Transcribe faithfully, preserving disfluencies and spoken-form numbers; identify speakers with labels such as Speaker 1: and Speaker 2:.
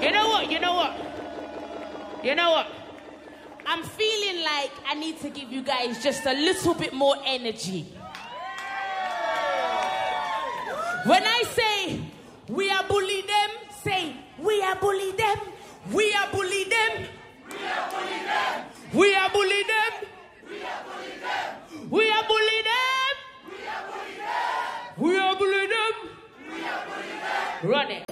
Speaker 1: You know what? You know what? You know what? I'm feeling like I need to give you guys just a little bit more energy. When I say we are bully them, say we are bully them. We are bully them.
Speaker 2: We are bully them.
Speaker 1: We are bully them.
Speaker 2: We are bully them.
Speaker 1: We are bully them.
Speaker 2: We are bully them.
Speaker 1: We are bully them.
Speaker 2: We are bully them.
Speaker 1: Run it.